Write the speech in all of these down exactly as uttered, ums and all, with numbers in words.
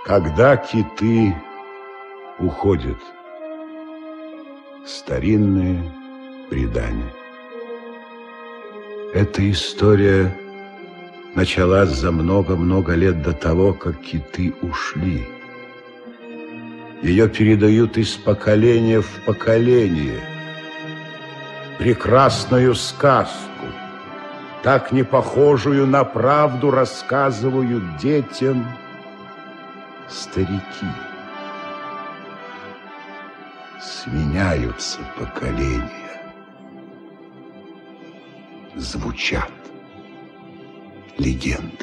Когда киты уходят. Старинное предание. Эта история началась за много-много лет до того, как киты ушли. Ее передают из поколения в поколение. Прекрасную сказку, так не похожую на правду, рассказывают детям старики. Сменяются поколения, звучат легенды.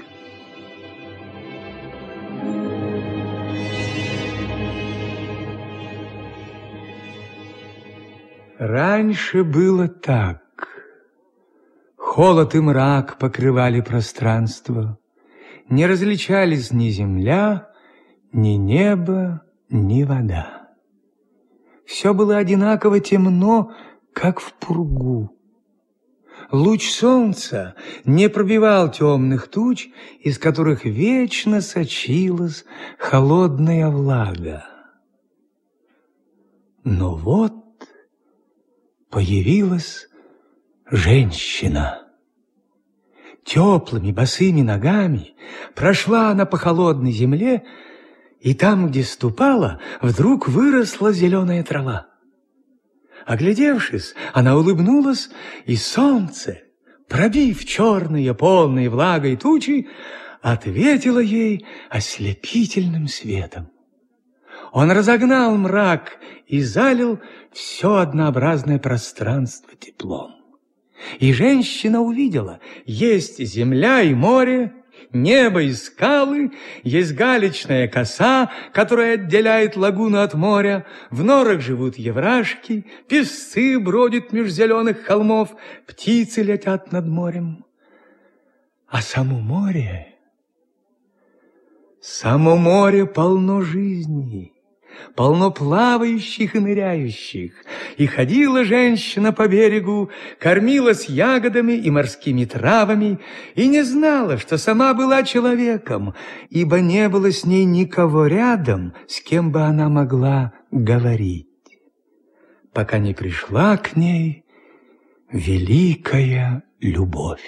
Раньше было так. Холод и мрак покрывали пространство. Не различались ни земля, ни небо, ни вода. Все было одинаково темно, как в пургу. Луч солнца не пробивал темных туч, из которых вечно сочилась холодная влага. Но вот появилась женщина. Теплыми босыми ногами прошла она по холодной земле, и там, где ступала, вдруг выросла зеленая трава. Оглядевшись, она улыбнулась, и солнце, пробив черные, полные влагой тучи, ответило ей ослепительным светом. Он разогнал мрак и залил все однообразное пространство теплом. И женщина увидела, есть земля и море, небо и скалы, есть галечная коса, которая отделяет лагуну от моря, в норах живут еврашки, песцы бродят меж зеленых холмов, птицы летят над морем. А само море, само море полно жизни, полно плавающих и ныряющих. И ходила женщина по берегу, кормилась ягодами и морскими травами, и не знала, что сама была человеком, ибо не было с ней никого рядом, с кем бы она могла говорить, пока не пришла к ней великая любовь.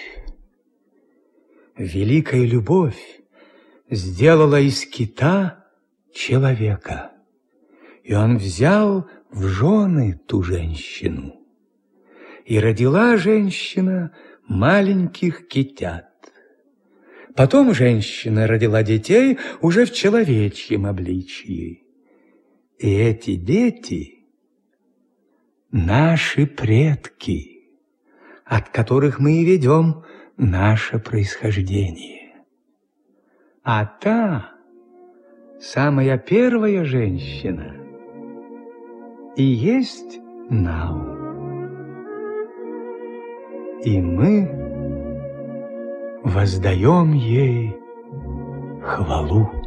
Великая любовь сделала из кита человека. И он взял в жены ту женщину. И родила женщина маленьких китят. Потом женщина родила детей уже в человечьем обличии. И эти дети — наши предки, от которых мы и ведем наше происхождение. А та, самая первая женщина, и есть Нау. И мы воздаем ей хвалу.